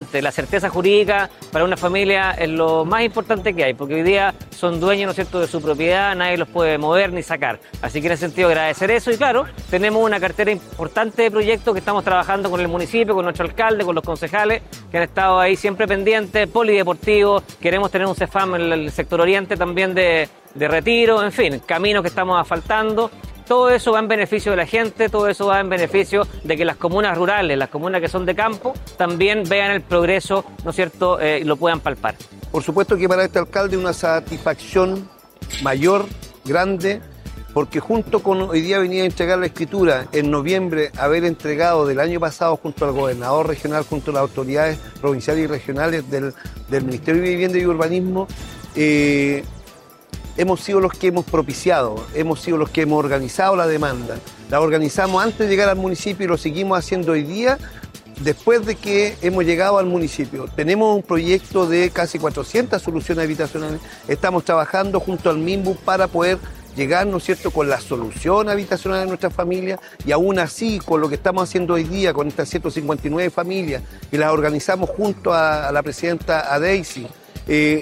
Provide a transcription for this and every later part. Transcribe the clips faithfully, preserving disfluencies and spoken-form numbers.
importante. La certeza jurídica para una familia es lo más importante que hay, porque hoy día son dueños, ¿no es cierto?, de su propiedad, nadie los puede mover ni sacar. Así que en ese sentido agradecer eso y claro, tenemos una cartera importante de proyectos que estamos trabajando con el municipio, con nuestro alcalde, con los concejales que han estado ahí siempre pendientes, polideportivos, queremos tener un CEFAM en el sector oriente también de, de Retiro, en fin, caminos que estamos asfaltando. Todo eso va en beneficio de la gente, todo eso va en beneficio de que las comunas rurales, las comunas que son de campo, también vean el progreso, ¿no es cierto?, eh, y lo puedan palpar. Por supuesto que para este alcalde una satisfacción mayor, grande, porque junto con hoy día venía a entregar la escritura, en noviembre haber entregado del año pasado junto al gobernador regional, junto a las autoridades provinciales y regionales del, del Ministerio de Vivienda y Urbanismo, eh, hemos sido los que hemos propiciado, hemos sido los que hemos organizado la demanda. La organizamos antes de llegar al municipio y lo seguimos haciendo hoy día, después de que hemos llegado al municipio. Tenemos un proyecto de casi cuatrocientas soluciones habitacionales. Estamos trabajando junto al MIMBU para poder llegar, ¿no es cierto?, con la solución habitacional de nuestra familia, y aún así, con lo que estamos haciendo hoy día, con estas ciento cincuenta y nueve familias, y las organizamos junto a, a la presidenta a Daisy, eh,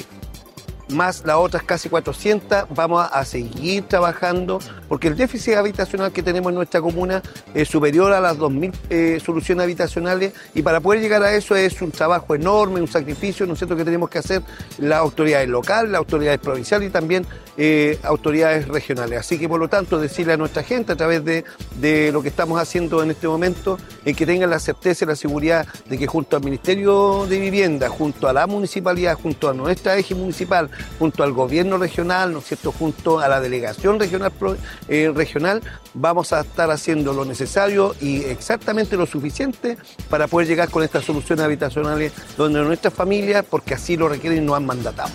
más las otras casi cuatrocientas, vamos a seguir trabajando porque el déficit habitacional que tenemos en nuestra comuna es superior a las dos mil eh, soluciones habitacionales, y para poder llegar a eso es un trabajo enorme, un sacrificio, ¿no es cierto?, que tenemos que hacer las autoridades locales, las autoridades provinciales y también eh, autoridades regionales. Así que por lo tanto decirle a nuestra gente a través de, de lo que estamos haciendo en este momento, es que tengan la certeza y la seguridad de que junto al Ministerio de Vivienda, junto a la municipalidad, junto a nuestra eje municipal, junto al gobierno regional, ¿no es cierto?, junto a la delegación regional, eh, regional, vamos a estar haciendo lo necesario y exactamente lo suficiente para poder llegar con estas soluciones habitacionales donde nuestras familias, porque así lo requieren, nos han mandatado.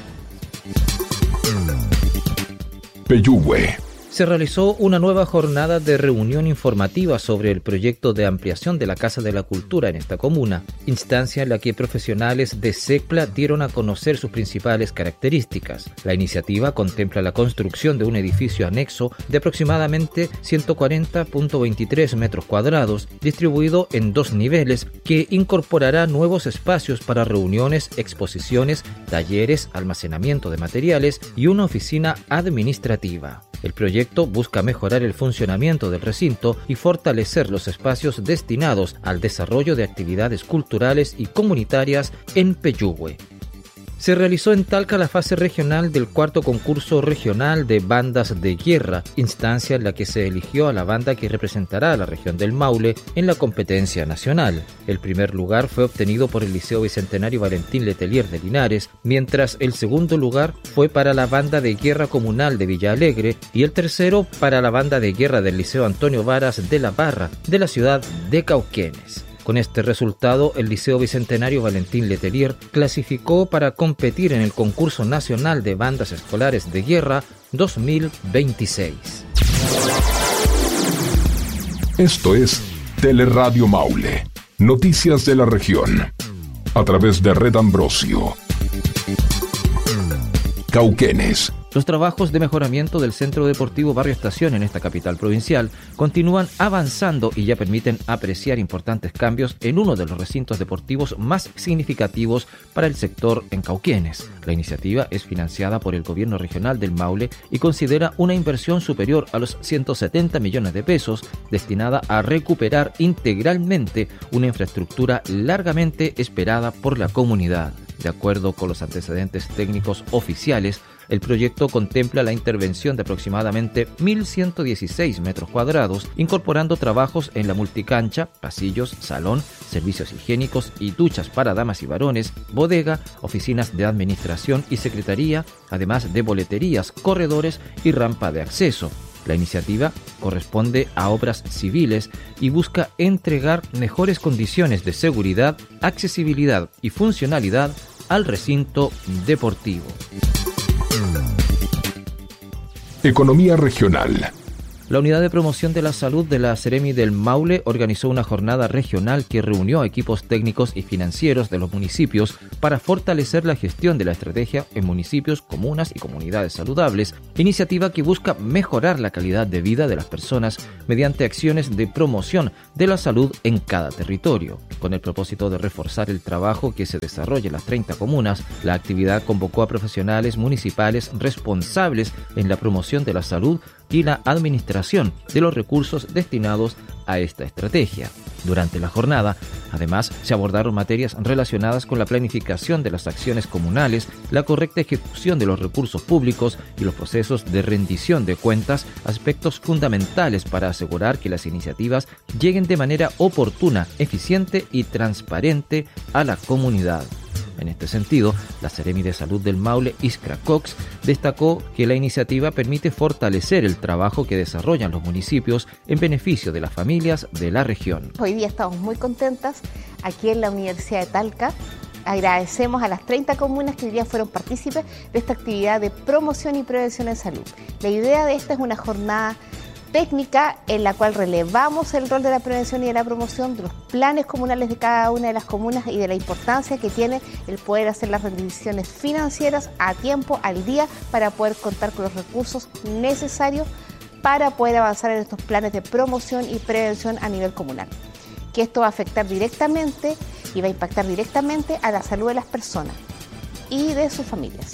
Peyúgue. Se realizó una nueva jornada de reunión informativa sobre el proyecto de ampliación de la Casa de la Cultura en esta comuna, instancia en la que profesionales de SECPLA dieron a conocer sus principales características. La iniciativa contempla la construcción de un edificio anexo de aproximadamente ciento cuarenta punto veintitrés metros cuadrados, distribuido en dos niveles, que incorporará nuevos espacios para reuniones, exposiciones, talleres, almacenamiento de materiales y una oficina administrativa. El proyecto busca mejorar el funcionamiento del recinto y fortalecer los espacios destinados al desarrollo de actividades culturales y comunitarias en Peyúgue. Se realizó en Talca la fase regional del cuarto concurso regional de bandas de guerra, instancia en la que se eligió a la banda que representará a la región del Maule en la competencia nacional. El primer lugar fue obtenido por el Liceo Bicentenario Valentín Letelier de Linares, mientras el segundo lugar fue para la banda de guerra comunal de Villa Alegre y el tercero para la banda de guerra del Liceo Antonio Varas de la Barra de la ciudad de Cauquenes. Con este resultado, el Liceo Bicentenario Valentín Letelier clasificó para competir en el Concurso Nacional de Bandas Escolares de Guerra dos mil veintiséis. Esto es Teleradio Maule, noticias de la región, a través de Red Ambrosio. Cauquenes. Los trabajos de mejoramiento del Centro Deportivo Barrio Estación en esta capital provincial continúan avanzando y ya permiten apreciar importantes cambios en uno de los recintos deportivos más significativos para el sector en Cauquenes. La iniciativa es financiada por el Gobierno Regional del Maule y considera una inversión superior a los ciento setenta millones de pesos destinada a recuperar integralmente una infraestructura largamente esperada por la comunidad. De acuerdo con los antecedentes técnicos oficiales, el proyecto contempla la intervención de aproximadamente mil ciento dieciséis metros cuadrados, incorporando trabajos en la multicancha, pasillos, salón, servicios higiénicos y duchas para damas y varones, bodega, oficinas de administración y secretaría, además de boleterías, corredores y rampa de acceso. La iniciativa corresponde a obras civiles y busca entregar mejores condiciones de seguridad, accesibilidad y funcionalidad al recinto deportivo. Economía regional. La Unidad de Promoción de la Salud de la Seremi del Maule organizó una jornada regional que reunió a equipos técnicos y financieros de los municipios para fortalecer la gestión de la estrategia en municipios, comunas y comunidades saludables, iniciativa que busca mejorar la calidad de vida de las personas mediante acciones de promoción de la salud en cada territorio. Con el propósito de reforzar el trabajo que se desarrolla en las treinta comunas, la actividad convocó a profesionales municipales responsables en la promoción de la salud y la administración de los recursos destinados a esta estrategia. Durante la jornada, además, se abordaron materias relacionadas con la planificación de las acciones comunales, la correcta ejecución de los recursos públicos y los procesos de rendición de cuentas, aspectos fundamentales para asegurar que las iniciativas lleguen de manera oportuna, eficiente y transparente a la comunidad. En este sentido, la Seremi de Salud del Maule, Iskra Cox, destacó que la iniciativa permite fortalecer el trabajo que desarrollan los municipios en beneficio de las familias de la región. Hoy día estamos muy contentas aquí en la Universidad de Talca. Agradecemos a las treinta comunas que hoy día fueron partícipes de esta actividad de promoción y prevención en salud. La idea de esta es una jornada técnica en la cual relevamos el rol de la prevención y de la promoción de los planes comunales de cada una de las comunas y de la importancia que tiene el poder hacer las rendiciones financieras a tiempo, al día, para poder contar con los recursos necesarios para poder avanzar en estos planes de promoción y prevención a nivel comunal. Que esto va a afectar directamente y va a impactar directamente a la salud de las personas y de sus familias.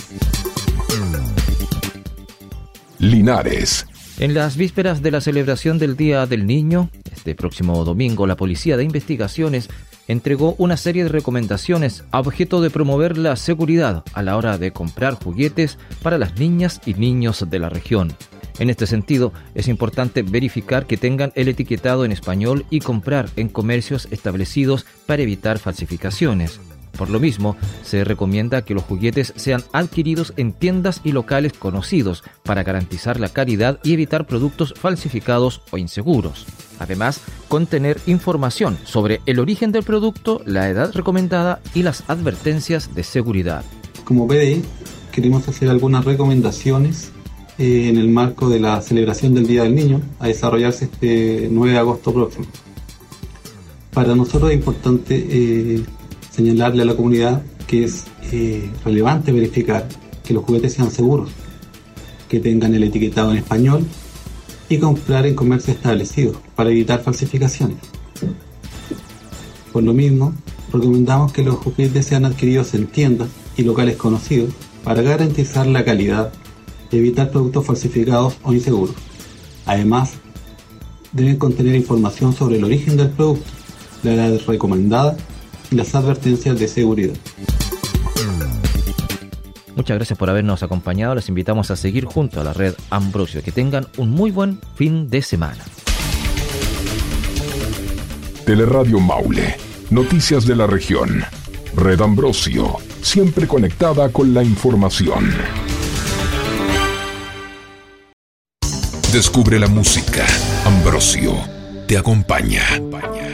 Linares. En las vísperas de la celebración del Día del Niño, este próximo domingo, la Policía de Investigaciones entregó una serie de recomendaciones a objeto de promover la seguridad a la hora de comprar juguetes para las niñas y niños de la región. En este sentido, es importante verificar que tengan el etiquetado en español y comprar en comercios establecidos para evitar falsificaciones. Por lo mismo, se recomienda que los juguetes sean adquiridos en tiendas y locales conocidos para garantizar la calidad y evitar productos falsificados o inseguros. Además, contener información sobre el origen del producto, la edad recomendada y las advertencias de seguridad. Como P D I, queremos hacer algunas recomendaciones eh, en el marco de la celebración del Día del Niño, a desarrollarse este nueve de agosto próximo. Para nosotros es importante eh, señalarle a la comunidad que es eh, relevante verificar que los juguetes sean seguros, que tengan el etiquetado en español y comprar en comercios establecidos para evitar falsificaciones. Por lo mismo, recomendamos que los juguetes sean adquiridos en tiendas y locales conocidos para garantizar la calidad y evitar productos falsificados o inseguros. Además, deben contener información sobre el origen del producto, la edad recomendada y las advertencias de seguridad. Muchas gracias por habernos acompañado. Les invitamos a seguir junto a la red Ambrosio. Que tengan un muy buen fin de semana. Teleradio Maule. Noticias de la región. Red Ambrosio. Siempre conectada con la información. Descubre la música. Ambrosio te acompaña.